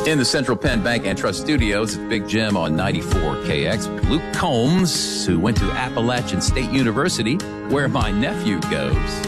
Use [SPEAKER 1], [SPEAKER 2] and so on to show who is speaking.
[SPEAKER 1] In the Central Penn Bank and Trust Studios, it's Big Jim on 94KX. Luke Combs, who went to Appalachian State University, where my nephew goes.